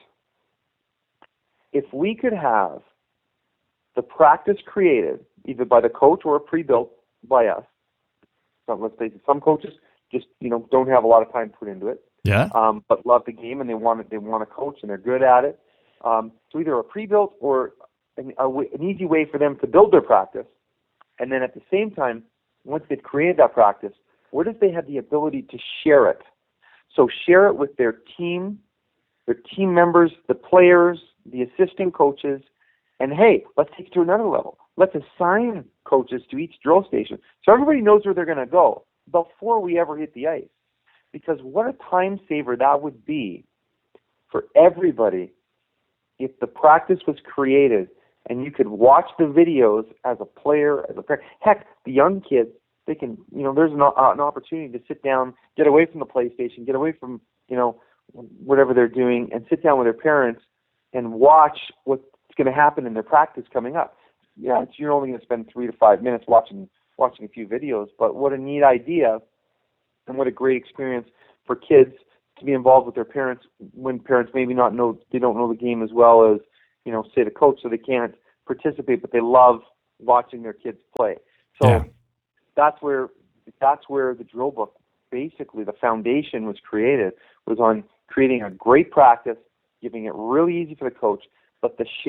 if we could have the practice created either by the coach or pre-built by us. So let's face it, some coaches just, you know, don't have a lot of time put into it. Yeah. Um, but love the game and they want it, they want to coach and they're good at it. Um, so either a pre-built or an, a w- an easy way for them to build their practice. And then at the same time, once they've created that practice, where does they have the ability to share it? So share it with their team, their team members, the players, the assistant coaches, and hey, let's take it to another level. Let's assign coaches to each drill station so everybody knows where they're going to go before we ever hit the ice. Because what a time saver that would be for everybody if the practice was created and you could watch the videos as a player, as a parent. Heck, the young kids, they can, you know, there's an, uh, an opportunity to sit down, get away from the PlayStation, get away from, you know, whatever they're doing, and sit down with their parents and watch what's going to happen in their practice coming up. Yeah, it's, you're only going to spend three to five minutes watching watching a few videos. But what a neat idea, and what a great experience for kids to be involved with their parents when parents maybe not know they don't know the game as well as, you know, say the coach, so they can't participate, but they love watching their kids play. So Yeah. that's where that's where the drill book, basically the foundation was created, was on creating a great practice, giving it really easy for the coach, but the